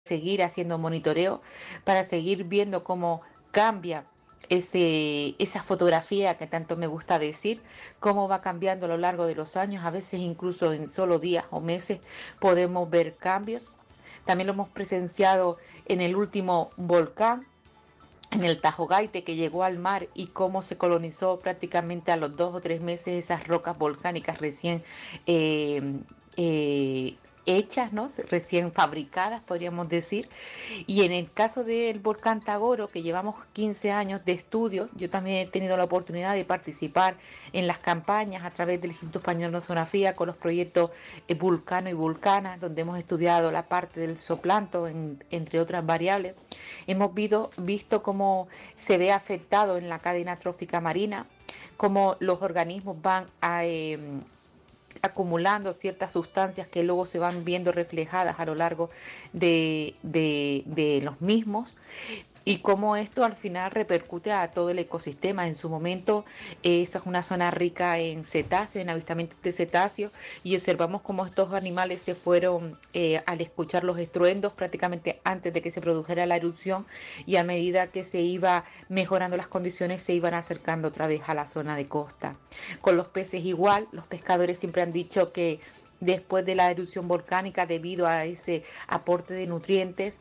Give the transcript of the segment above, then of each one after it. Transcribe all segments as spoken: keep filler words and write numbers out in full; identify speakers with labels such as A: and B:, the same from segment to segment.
A: seguir haciendo monitoreo, para seguir viendo cómo cambia ese, esa fotografía que tanto me gusta decir, cómo va cambiando a lo largo de los años, a veces incluso en solo días o meses podemos ver cambios. También lo hemos presenciado en el último volcán, en el Tajo Gaite, que llegó al mar, y cómo se colonizó prácticamente a los dos o tres meses esas rocas volcánicas recién eh, eh, hechas, ¿no? Recién fabricadas, podríamos decir. Y en el caso del volcán Tagoro, que llevamos quince años de estudio, yo también he tenido la oportunidad de participar en las campañas a través del Instituto Español de Oceanografía con los proyectos eh, Vulcano y Vulcana, donde hemos estudiado la parte del zooplancton, en, entre otras variables. Hemos visto, visto cómo se ve afectado en la cadena trófica marina, cómo los organismos van a, eh, acumulando ciertas sustancias que luego se van viendo reflejadas a lo largo de, de, de los mismos, y cómo esto al final repercute a todo el ecosistema. En su momento esa es una zona rica en cetáceos, en avistamientos de cetáceos, y observamos cómo estos animales se fueron eh, al escuchar los estruendos prácticamente antes de que se produjera la erupción, y a medida que se iba mejorando las condiciones se iban acercando otra vez a la zona de costa. Con los peces igual, los pescadores siempre han dicho que después de la erupción volcánica, debido a ese aporte de nutrientes,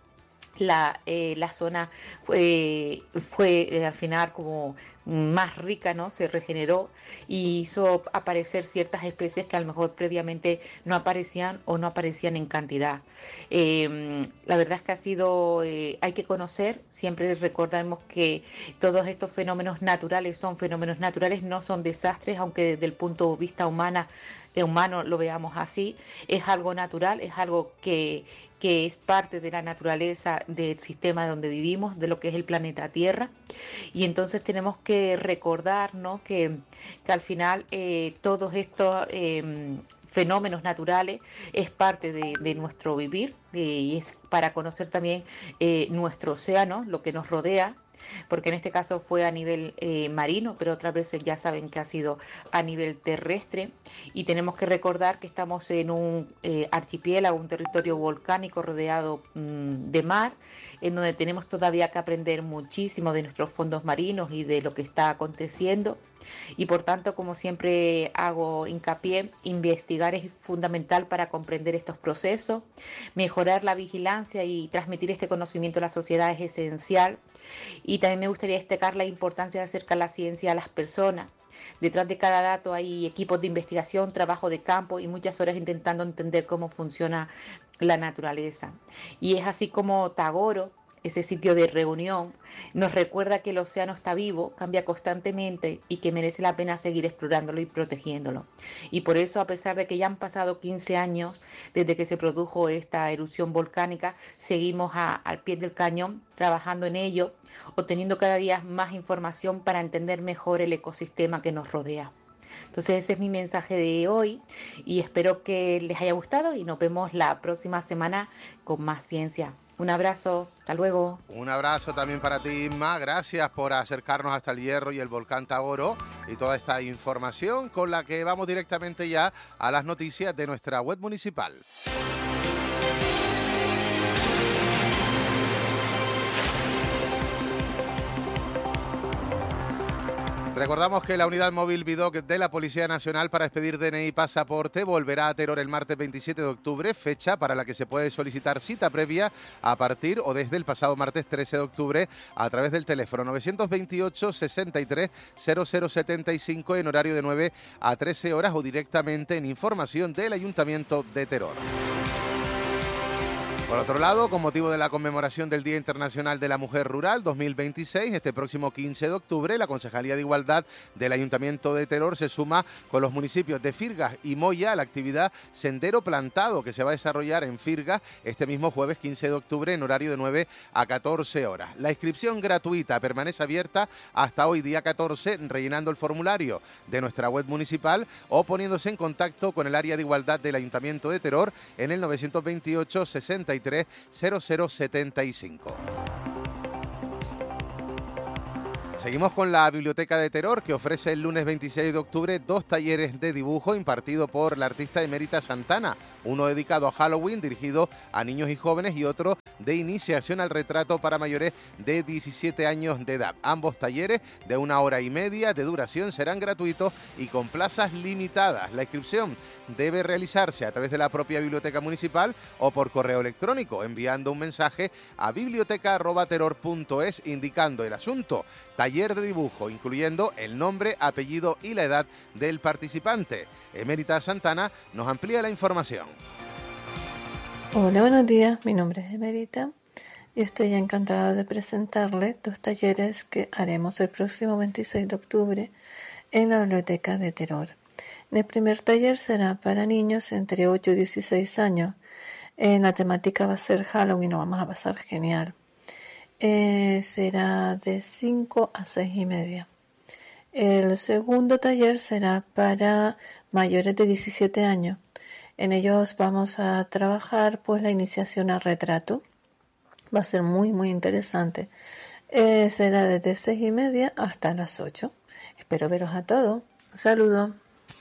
A: La, eh, la zona fue, fue eh, al final como más rica, ¿no? Se regeneró y hizo aparecer ciertas especies que a lo mejor previamente no aparecían o no aparecían en cantidad. Eh, la verdad es que ha sido, eh, hay que conocer, siempre recordemos que todos estos fenómenos naturales son fenómenos naturales, no son desastres, aunque desde el punto de vista humana, eh, humano lo veamos así. Es algo natural, es algo que que es parte de la naturaleza del sistema donde vivimos, de lo que es el planeta Tierra. Y entonces tenemos que recordar, ¿no?, que, que al final eh, todos estos eh, fenómenos naturales es parte de, de nuestro vivir, eh, y es para conocer también eh, nuestro océano, lo que nos rodea, porque en este caso fue a nivel eh, marino, pero otras veces ya saben que ha sido a nivel terrestre, y tenemos que recordar que estamos en un eh, archipiélago, un territorio volcánico rodeado mmm, de mar, en donde tenemos todavía que aprender muchísimo de nuestros fondos marinos y de lo que está aconteciendo. Y por tanto, como siempre hago hincapié, investigar es fundamental para comprender estos procesos, mejorar la vigilancia y transmitir este conocimiento a la sociedad es esencial. Y también me gustaría destacar la importancia de acercar la ciencia a las personas. Detrás de cada dato hay equipos de investigación, trabajo de campo y muchas horas intentando entender cómo funciona la naturaleza. Y es así como Tagoro, ese sitio de reunión, nos recuerda que el océano está vivo, cambia constantemente y que merece la pena seguir explorándolo y protegiéndolo. Y por eso, a pesar de que ya han pasado quince años desde que se produjo esta erupción volcánica, seguimos a, al pie del cañón trabajando en ello, obteniendo cada día más información para entender mejor el ecosistema que nos rodea. Entonces ese es mi mensaje de hoy y espero que les haya gustado, y nos vemos la próxima semana con más ciencia. Un abrazo, hasta luego.
B: Un abrazo también para ti, Inma. Gracias por acercarnos hasta el Hierro y el volcán Tagoro y toda esta información, con la que vamos directamente ya a las noticias de nuestra web municipal. Recordamos que la unidad móvil Vidoc de la Policía Nacional para expedir D N I y pasaporte volverá a Teror el martes veintisiete de octubre, fecha para la que se puede solicitar cita previa a partir o desde el pasado martes trece de octubre a través del teléfono novecientos veintiocho, sesenta y tres, cero cero setenta y cinco en horario de nueve a trece horas o directamente en información del Ayuntamiento de Teror. Por otro lado, con motivo de la conmemoración del Día Internacional de la Mujer Rural dos mil veintiséis, este próximo quince de octubre, la Concejalía de Igualdad del Ayuntamiento de Teror se suma con los municipios de Firgas y Moya a la actividad Sendero Plantado, que se va a desarrollar en Firgas este mismo jueves quince de octubre en horario de nueve a catorce horas. La inscripción gratuita permanece abierta hasta hoy día catorce, rellenando el formulario de nuestra web municipal o poniéndose en contacto con el área de igualdad del Ayuntamiento de Teror en el novecientos veintiocho, sesenta y tres, cero cero setenta y cinco. Seguimos con la Biblioteca de Teror, que ofrece el lunes veintiséis de octubre dos talleres de dibujo impartido por la artista Emérita Santana, uno dedicado a Halloween, dirigido a niños y jóvenes, y otro de iniciación al retrato para mayores de diecisiete años de edad. Ambos talleres de una hora y media de duración serán gratuitos y con plazas limitadas. La inscripción debe realizarse a través de la propia biblioteca municipal o por correo electrónico, enviando un mensaje a biblioteca arroba teror punto es indicando el asunto, taller de dibujo, incluyendo el nombre, apellido y la edad del participante. Emérita Santana nos amplía la información.
C: Hola, buenos días. Mi nombre es Emérita y estoy encantada de presentarles dos talleres que haremos el próximo veintiséis de octubre en la Biblioteca de Teror. El primer taller será para niños entre ocho y dieciséis años. En la temática va a ser Halloween, lo vamos a pasar genial. Eh, será de cinco a seis y media. El segundo taller será para mayores de diecisiete años. En ellos vamos a trabajar pues la iniciación al retrato. Va a ser muy muy interesante. Eh, será desde seis y media hasta las ocho. Espero veros a todos. Un saludo.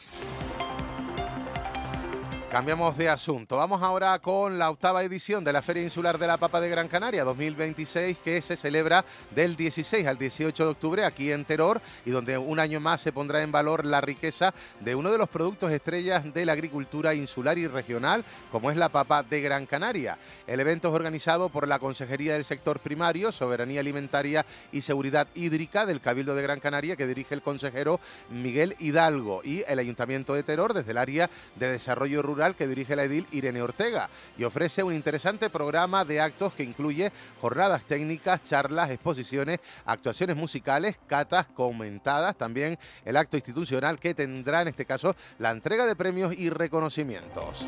B: Cambiamos de asunto. Vamos ahora con la octava edición de la Feria Insular de la Papa de Gran Canaria dos mil veintiséis, que se celebra del dieciséis al dieciocho de octubre aquí en Teror, y donde un año más se pondrá en valor la riqueza de uno de los productos estrellas de la agricultura insular y regional, como es la papa de Gran Canaria. El evento es organizado por la Consejería del Sector Primario, Soberanía Alimentaria y Seguridad Hídrica del Cabildo de Gran Canaria, que dirige el consejero Miguel Hidalgo, y el Ayuntamiento de Teror desde el área de Desarrollo Rural, que dirige la edil Irene Ortega, y ofrece un interesante programa de actos que incluye jornadas técnicas, charlas, exposiciones, actuaciones musicales, catas comentadas, también el acto institucional que tendrá en este caso la entrega de premios y reconocimientos.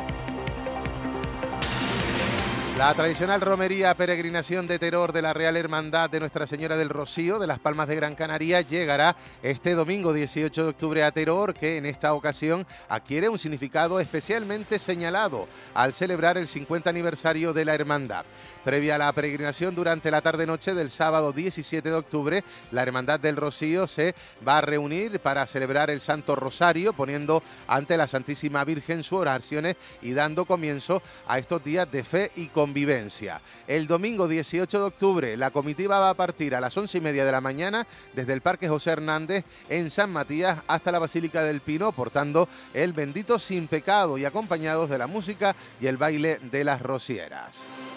B: La tradicional romería Peregrinación de Teror de la Real Hermandad de Nuestra Señora del Rocío de las Palmas de Gran Canaria llegará este domingo dieciocho de octubre a Teror, que en esta ocasión adquiere un significado especialmente señalado al celebrar el cincuenta aniversario de la hermandad. Previa a la peregrinación, durante la tarde-noche del sábado diecisiete de octubre, la Hermandad del Rocío se va a reunir para celebrar el Santo Rosario, poniendo ante la Santísima Virgen sus oraciones y dando comienzo a estos días de fe y convivencia. El domingo dieciocho de octubre, la comitiva va a partir a las once y media de la mañana desde el Parque José Hernández en San Matías hasta la Basílica del Pino, portando el bendito sin pecado y acompañados de la música y el baile de las rocieras.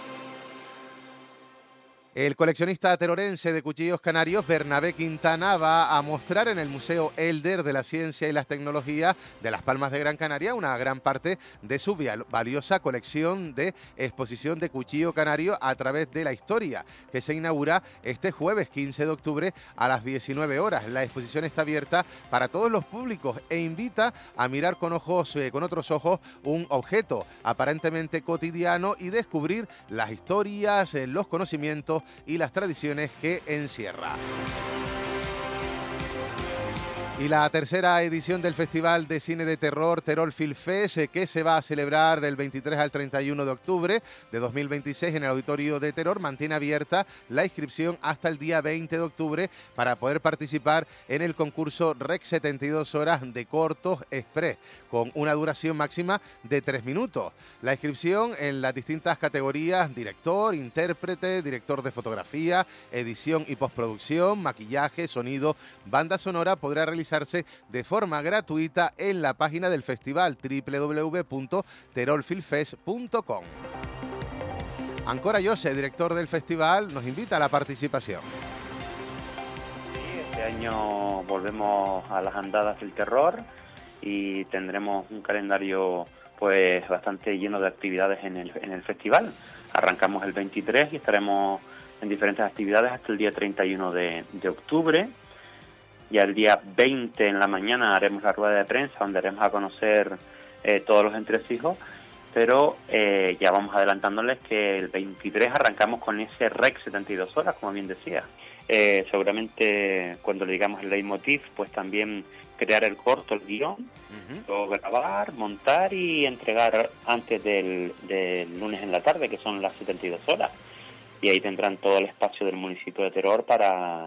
B: El coleccionista terorense de cuchillos canarios, Bernabé Quintana, va a mostrar en el Museo Elder de la Ciencia y las Tecnologías de Las Palmas de Gran Canaria una gran parte de su valiosa colección de exposición de cuchillo canario a través de la historia, que se inaugura este jueves quince de octubre a las diecinueve horas. La exposición está abierta para todos los públicos e invita a mirar con ojos, eh, con otros ojos, un objeto aparentemente cotidiano y descubrir las historias, eh, los conocimientos y las tradiciones que encierra. Y la tercera edición del Festival de Cine de Terror Teror Film Fest, que se va a celebrar del veintitrés al treinta y uno de octubre de dos mil veintiséis en el Auditorio de Teror, mantiene abierta la inscripción hasta el día veinte de octubre para poder participar en el concurso Rec setenta y dos horas de cortos express, con una duración máxima de tres minutos. La inscripción en las distintas categorías: director, intérprete, director de fotografía, edición y postproducción, maquillaje, sonido, banda sonora, podrá realizarse de forma gratuita en la página del festival doble u doble u doble u punto teror film fest punto com. Ancora Jose, director del festival, nos invita a la participación.
D: Sí, este año volvemos a las andadas del terror y tendremos un calendario pues bastante lleno de actividades en el, en el festival. Arrancamos el veintitrés y estaremos en diferentes actividades hasta el día treinta y uno de, de octubre. Ya el día veinte en la mañana haremos la rueda de prensa donde haremos a conocer eh, todos los entresijos, pero eh, ya vamos adelantándoles que el veintitrés arrancamos con ese Rec setenta y dos horas, como bien decía. Eh, seguramente cuando le digamos el leitmotiv, pues también crear el corto, el guión, uh-huh. Luego grabar, montar y entregar antes del, del lunes en la tarde, que son las setenta y dos horas. Y ahí tendrán todo el espacio del municipio de Teror para... para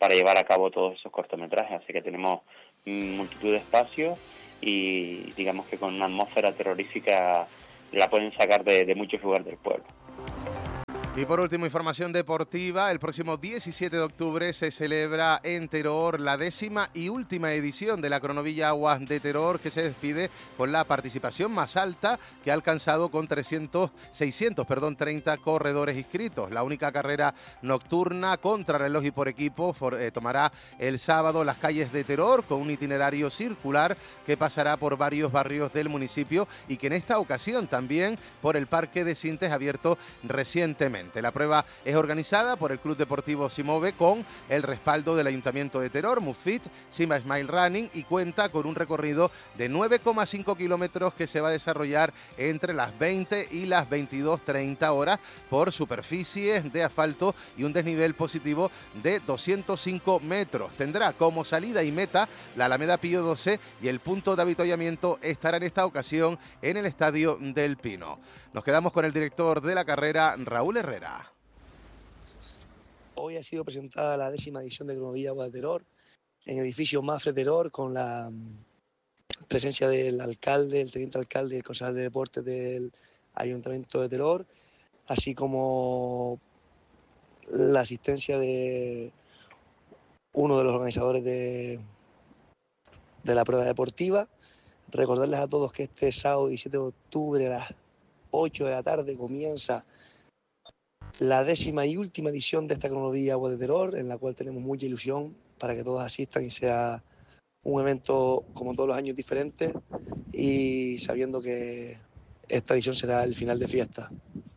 D: para llevar a cabo todos esos cortometrajes. Así que tenemos multitud de espacios y digamos que con una atmósfera terrorífica la pueden sacar de, de muchos lugares del pueblo.
B: Y por último, información deportiva. El próximo diecisiete de octubre se celebra en Teror la décima y última edición de la Cronovilla Aguas de Teror, que se despide con la participación más alta que ha alcanzado con trescientos, seiscientos, perdón, treinta corredores inscritos. La única carrera nocturna contrarreloj y por equipo for, eh, tomará el sábado las calles de Teror con un itinerario circular que pasará por varios barrios del municipio y que en esta ocasión también por el Parque de Sintes abierto recientemente. La prueba es organizada por el Club Deportivo Simove con el respaldo del Ayuntamiento de Teror, Mufit, Sima Smile Running y cuenta con un recorrido de nueve coma cinco kilómetros que se va a desarrollar entre las veinte y las veintidós treinta horas por superficies de asfalto y un desnivel positivo de doscientos cinco metros. Tendrá como salida y meta la Alameda Pío doce y el punto de avituallamiento estará en esta ocasión en el Estadio del Pino. Nos quedamos con el director de la carrera, Raúl Herrera.
E: Hoy ha sido presentada la décima edición de Cronovilla Aguas de Teror en el edificio Mafre Teror con la presencia del alcalde, el teniente alcalde y el concejal de deportes del Ayuntamiento de Teror, así como la asistencia de uno de los organizadores de, de la prueba deportiva. Recordarles a todos que este sábado diecisiete de octubre a las ocho de la tarde comienza la décima y última edición de esta Cronovilla Aguas de Teror, en la cual tenemos mucha ilusión para que todos asistan y sea un evento como todos los años diferente y sabiendo que esta edición será el final de fiesta.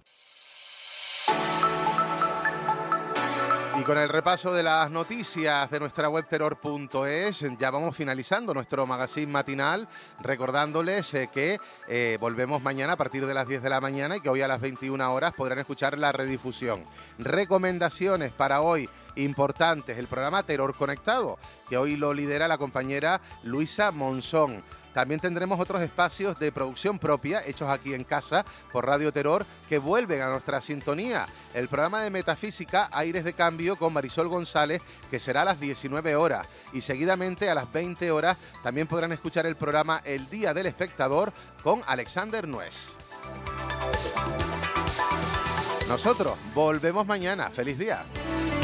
B: Y con el repaso de las noticias de nuestra web terror punto es, ya vamos finalizando nuestro magazine matinal, recordándoles eh, que eh, volvemos mañana a partir de las diez de la mañana y que hoy a las veintiuna horas podrán escuchar la redifusión. Recomendaciones para hoy importantes, el programa Terror Conectado, que hoy lo lidera la compañera Luisa Monzón. También tendremos otros espacios de producción propia, hechos aquí en casa por Radio Terror, que vuelven a nuestra sintonía. El programa de Metafísica, Aires de Cambio, con Marisol González, que será a las diecinueve horas. Y seguidamente a las veinte horas también podrán escuchar el programa El Día del Espectador con Alexander Nuez. Nosotros volvemos mañana. ¡Feliz día!